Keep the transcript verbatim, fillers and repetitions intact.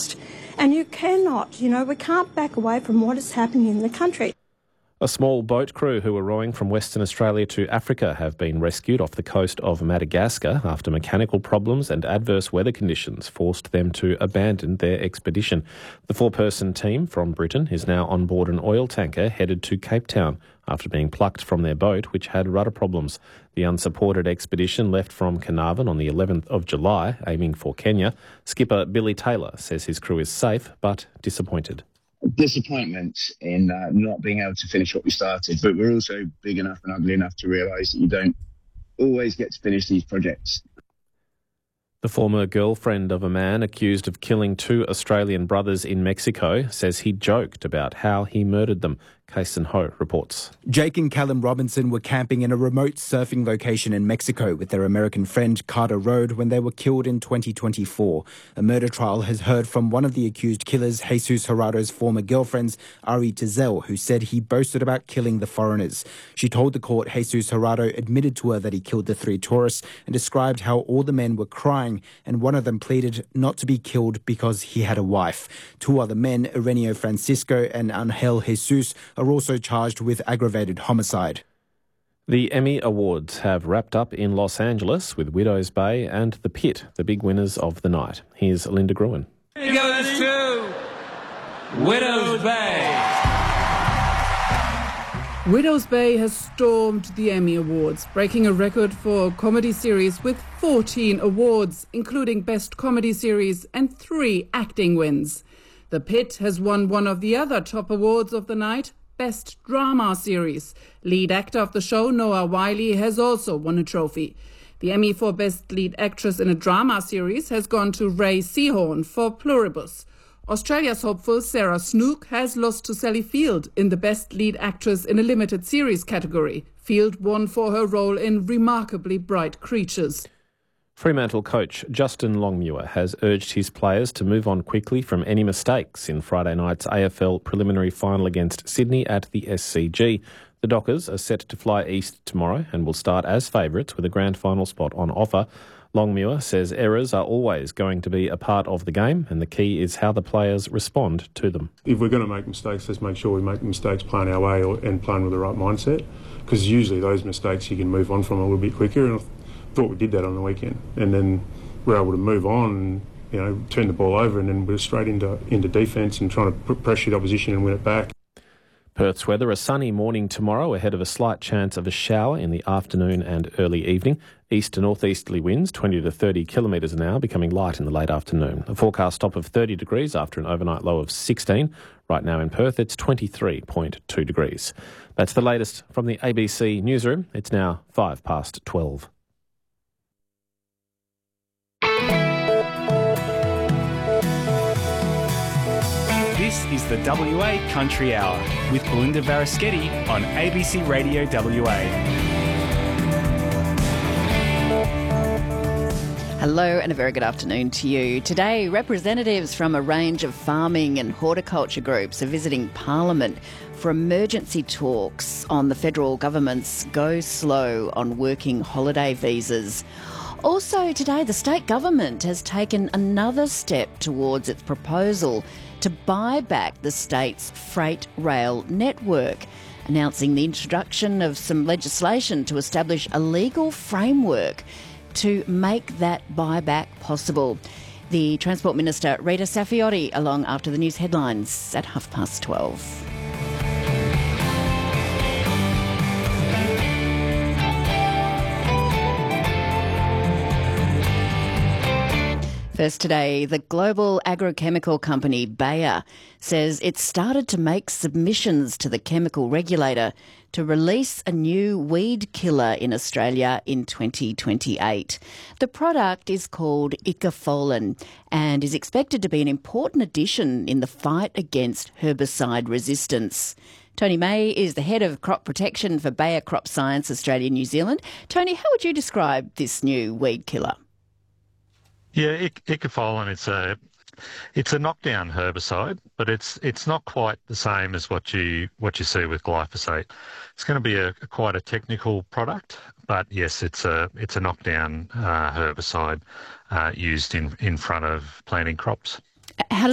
And you cannot, you know, we can't back away from what is happening in the country. A small boat crew who were rowing from Western Australia to Africa have been rescued off the coast of Madagascar after mechanical problems and adverse weather conditions forced them to abandon their expedition. The four-person team from Britain is now on board an oil tanker headed to Cape Town after being plucked from their boat, which had rudder problems. The unsupported expedition left from Carnarvon on the eleventh of July, aiming for Kenya. Skipper Billy Taylor says his crew is safe but disappointed. Disappointment in uh, not being able to finish what we started, but we're also big enough and ugly enough to realise that you don't always get to finish these projects. The former girlfriend of a man accused of killing two Australian brothers in Mexico says he joked about how he murdered them. Kason Ho reports. Jake and Callum Robinson were camping in a remote surfing location in Mexico with their American friend Carter Road when they were killed in twenty twenty-four. A murder trial has heard from one of the accused killers, Jesus Gerardo's former girlfriends, Ari Tezel, who said he boasted about killing the foreigners. She told the court Jesus Gerardo admitted to her that he killed the three tourists and described how all the men were crying, and one of them pleaded not to be killed because he had a wife. Two other men, Ireneo Francisco and Angel Jesus, are also charged with aggravated homicide. The Emmy Awards have wrapped up in Los Angeles with Widows Bay and The Pit, the big winners of the night. Here's Linda Gruen. It goes to Widows Bay. Widows Bay has stormed the Emmy Awards, breaking a record for comedy series with fourteen awards, including Best Comedy Series and three acting wins. The Pit has won one of the other top awards of the night, Best Drama Series. Lead actor of the show, Noah Wyle, has also won a trophy. The Emmy for Best Lead Actress in a Drama Series has gone to Ray Seahorn for Pluribus. Australia's hopeful Sarah Snook has lost to Sally Field in the Best Lead Actress in a Limited Series category. Field won for her role in Remarkably Bright Creatures. Fremantle coach Justin Longmuir has urged his players to move on quickly from any mistakes in Friday night's A F L preliminary final against Sydney at the S C G. The Dockers are set to fly east tomorrow and will start as favourites with a grand final spot on offer. Longmuir says errors are always going to be a part of the game and the key is how the players respond to them. If we're going to make mistakes, let's make sure we make the mistakes playing our way or, and playing with the right mindset, because usually those mistakes you can move on from a little bit quicker, and I thought we did that on the weekend, and then we're able to move on and, you know, turn the ball over, and then we're straight into into defence and trying to put pressure the opposition and win it back. Perth's weather, a sunny morning tomorrow ahead of a slight chance of a shower in the afternoon and early evening. East to northeasterly winds twenty to thirty kilometres an hour, becoming light in the late afternoon. A forecast top of thirty degrees after an overnight low of sixteen. Right now in Perth, it's twenty-three point two degrees. That's the latest from the A B C newsroom. It's now five past twelve. This is the W A Country Hour with Belinda Varaschetti on A B C Radio W A. Hello and a very good afternoon to you. Today, representatives from a range of farming and horticulture groups are visiting Parliament for emergency talks on the federal government's go slow on working holiday visas. Also today, the state government has taken another step towards its proposal to buy back the state's freight rail network, announcing the introduction of some legislation to establish a legal framework to make that buyback possible. The Transport Minister, Rita Saffioti, along after the news headlines at half past twelve. First today, the global agrochemical company Bayer says it started to make submissions to the chemical regulator to release a new weed killer in Australia in twenty twenty-eight. The product is called Icafolin and is expected to be an important addition in the fight against herbicide resistance. Tony May is the head of crop protection for Bayer Crop Science Australia New Zealand. Tony, how would you describe this new weed killer? Yeah, ic- Icafolin, it's a it's a knockdown herbicide, but it's it's not quite the same as what you what you see with glyphosate. It's going to be a, a quite a technical product, but yes, it's a it's a knockdown uh, herbicide uh, used in in front of planting crops. How